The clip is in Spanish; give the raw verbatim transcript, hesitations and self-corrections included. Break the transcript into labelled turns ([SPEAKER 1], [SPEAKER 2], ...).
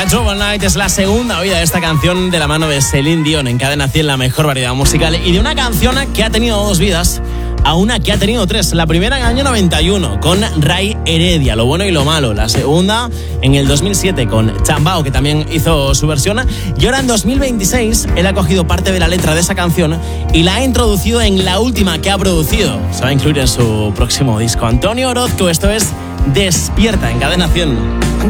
[SPEAKER 1] Trouble Night es la segunda oída de esta canción de la mano de Celine Dion en Cadena cien, la mejor variedad musical, y de una canción que ha tenido dos vidas a una que ha tenido tres. La primera en el año noventa y uno con Ray Heredia, Lo bueno y lo malo. La segunda en el dos mil siete con Chambao, que también hizo su versión. Y ahora en dos mil veintiséis él ha cogido parte de la letra de esa canción y la ha introducido en la última que ha producido. Se va a incluir en su próximo disco. Antonio Orozco, esto es Despierta en Cadena cien.